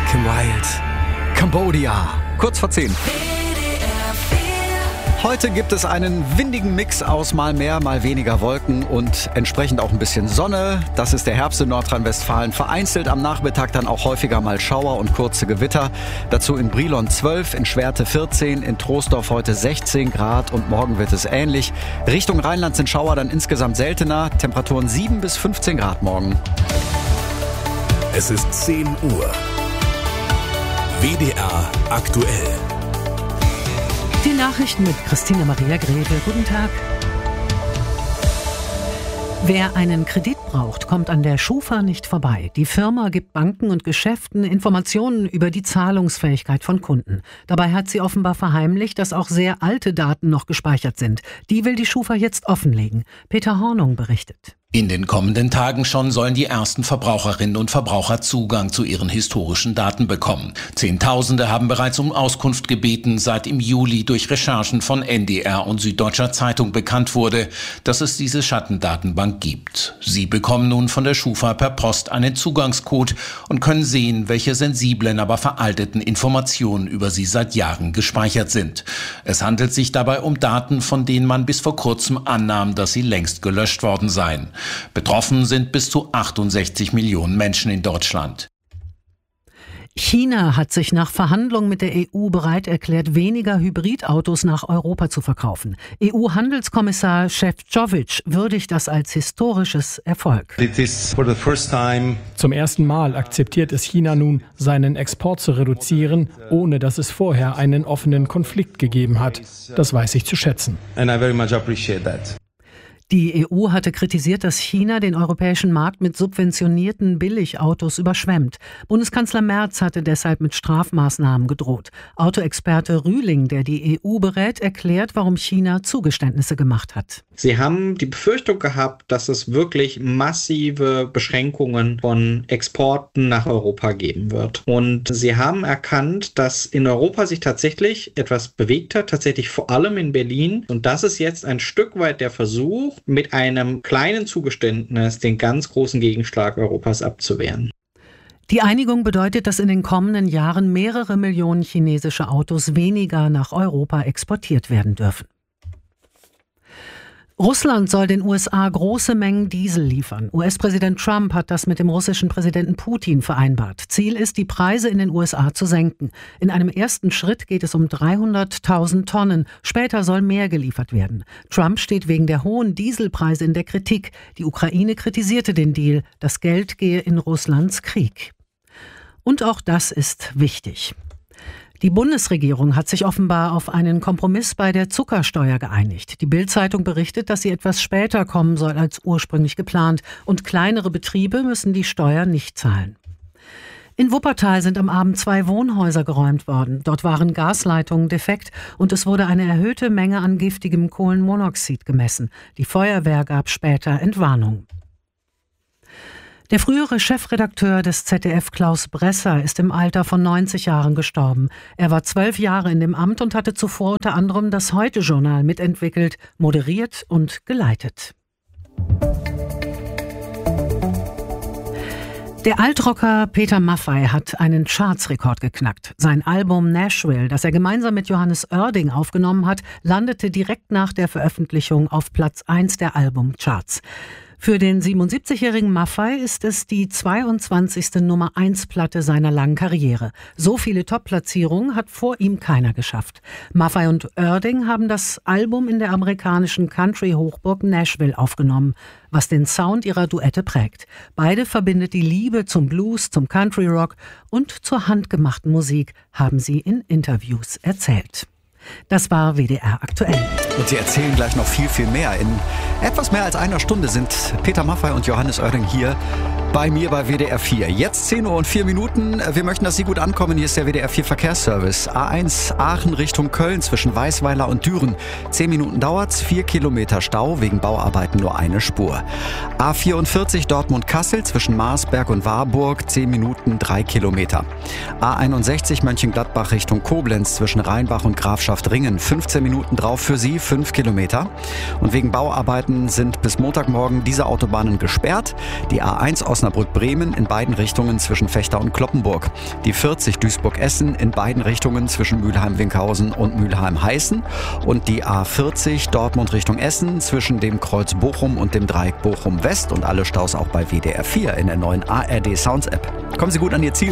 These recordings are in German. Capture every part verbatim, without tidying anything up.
Kim Wilde. Cambodia. Kurz vor zehn. Heute gibt es einen windigen Mix aus mal mehr, mal weniger Wolken und entsprechend auch ein bisschen Sonne. Das ist der Herbst in Nordrhein-Westfalen. Vereinzelt am Nachmittag dann auch häufiger mal Schauer und kurze Gewitter. Dazu in Brilon zwölf, in Schwerte vierzehn, in Troisdorf heute sechzehn Grad und morgen wird es ähnlich. Richtung Rheinland sind Schauer dann insgesamt seltener. Temperaturen sieben bis fünfzehn Grad morgen. Es ist zehn Uhr. W D R aktuell. Die Nachrichten mit Christine Maria Greve. Guten Tag. Wer einen Kredit braucht, kommt an der Schufa nicht vorbei. Die Firma gibt Banken und Geschäften Informationen über die Zahlungsfähigkeit von Kunden. Dabei hat sie offenbar verheimlicht, dass auch sehr alte Daten noch gespeichert sind. Die will die Schufa jetzt offenlegen. Peter Hornung berichtet. In den kommenden Tagen schon sollen die ersten Verbraucherinnen und Verbraucher Zugang zu ihren historischen Daten bekommen. Zehntausende haben bereits um Auskunft gebeten, seit im Juli durch Recherchen von N D R und Süddeutscher Zeitung bekannt wurde, dass es diese Schattendatenbank gibt. Sie bekommen nun von der Schufa per Post einen Zugangscode und können sehen, welche sensiblen, aber veralteten Informationen über sie seit Jahren gespeichert sind. Es handelt sich dabei um Daten, von denen man bis vor kurzem annahm, dass sie längst gelöscht worden seien. Betroffen sind bis zu achtundsechzig Millionen Menschen in Deutschland. China hat sich nach Verhandlungen mit der E U bereit erklärt, weniger Hybridautos nach Europa zu verkaufen. E U-Handelskommissar Šefčovič würdigt das als historisches Erfolg. Zum ersten Mal akzeptiert es China nun, seinen Export zu reduzieren, ohne dass es vorher einen offenen Konflikt gegeben hat. Das weiß ich zu schätzen. And I very much appreciate that. Die E U hatte kritisiert, dass China den europäischen Markt mit subventionierten Billigautos überschwemmt. Bundeskanzler Merz hatte deshalb mit Strafmaßnahmen gedroht. Autoexperte Rühling, der die E U berät, erklärt, warum China Zugeständnisse gemacht hat. Sie haben die Befürchtung gehabt, dass es wirklich massive Beschränkungen von Exporten nach Europa geben wird. Und sie haben erkannt, dass in Europa sich tatsächlich etwas bewegt hat, tatsächlich vor allem in Berlin. Und das ist jetzt ein Stück weit der Versuch, mit einem kleinen Zugeständnis den ganz großen Gegenschlag Europas abzuwehren. Die Einigung bedeutet, dass in den kommenden Jahren mehrere Millionen chinesische Autos weniger nach Europa exportiert werden dürfen. Russland soll den U S A große Mengen Diesel liefern. U S-Präsident Trump hat das mit dem russischen Präsidenten Putin vereinbart. Ziel ist, die Preise in den U S A zu senken. In einem ersten Schritt geht es um dreihunderttausend Tonnen. Später soll mehr geliefert werden. Trump steht wegen der hohen Dieselpreise in der Kritik. Die Ukraine kritisierte den Deal. Das Geld gehe in Russlands Krieg. Und auch das ist wichtig. Die Bundesregierung hat sich offenbar auf einen Kompromiss bei der Zuckersteuer geeinigt. Die Bild-Zeitung berichtet, dass sie etwas später kommen soll als ursprünglich geplant und kleinere Betriebe müssen die Steuer nicht zahlen. In Wuppertal sind am Abend zwei Wohnhäuser geräumt worden. Dort waren Gasleitungen defekt und es wurde eine erhöhte Menge an giftigem Kohlenmonoxid gemessen. Die Feuerwehr gab später Entwarnung. Der frühere Chefredakteur des Z D F, Klaus Bresser, ist im Alter von neunzig Jahren gestorben. Er war zwölf Jahre in dem Amt und hatte zuvor unter anderem das Heute-Journal mitentwickelt, moderiert und geleitet. Der Altrocker Peter Maffay hat einen Chartsrekord geknackt. Sein Album Nashville, das er gemeinsam mit Johannes Oerding aufgenommen hat, landete direkt nach der Veröffentlichung auf Platz eins der Albumcharts. Für den siebenundsiebzigjährigen Maffay ist es die zweiundzwanzigste Nummer eins Platte seiner langen Karriere. So viele Top-Platzierungen hat vor ihm keiner geschafft. Maffay und Oerding haben das Album in der amerikanischen Country-Hochburg Nashville aufgenommen, was den Sound ihrer Duette prägt. Beide verbindet die Liebe zum Blues, zum Country-Rock und zur handgemachten Musik, haben sie in Interviews erzählt. Das war W D R aktuell. Und sie erzählen gleich noch viel, viel mehr. In etwas mehr als einer Stunde sind Peter Maffay und Johannes Oerding hier bei mir bei W D R vier. Jetzt zehn Uhr und vier Minuten. Wir möchten, dass Sie gut ankommen. Hier ist der W D R vier Verkehrsservice. A eins Aachen Richtung Köln zwischen Weißweiler und Düren. Zehn Minuten dauert's, vier Kilometer Stau, wegen Bauarbeiten nur eine Spur. A vierundvierzig Dortmund-Kassel zwischen Marsberg und Warburg. Zehn Minuten, drei Kilometer. A einundsechzig Mönchengladbach Richtung Koblenz zwischen Rheinbach und Grafschaft Ringen. fünfzehn Minuten drauf für Sie, fünf Kilometer. Und wegen Bauarbeiten sind bis Montagmorgen diese Autobahnen gesperrt. Die A eins Ost Osnabrück-Bremen in beiden Richtungen zwischen Vechta und Cloppenburg. Die vierzig Duisburg-Essen in beiden Richtungen zwischen Mülheim-Winkhausen und Mülheim-Heißen. Und die A vierzig Dortmund Richtung Essen zwischen dem Kreuz Bochum und dem Dreieck Bochum-West. Und alle Staus auch bei W D R vier in der neuen A R D Sounds App. Kommen Sie gut an Ihr Ziel.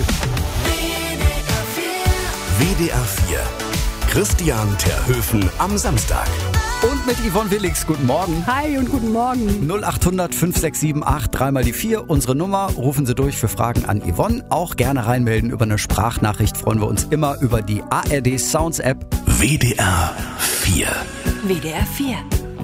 W D R vier. Christian Terhöfen am Samstag. Und mit Yvonne Willix, guten Morgen. Hi und guten Morgen. null acht hundert fünf sechs sieben acht, dreimal die vier, unsere Nummer. Rufen Sie durch für Fragen an Yvonne. Auch gerne reinmelden über eine Sprachnachricht. Freuen wir uns immer über die A R D Sounds App. W D R vier. W D R vier.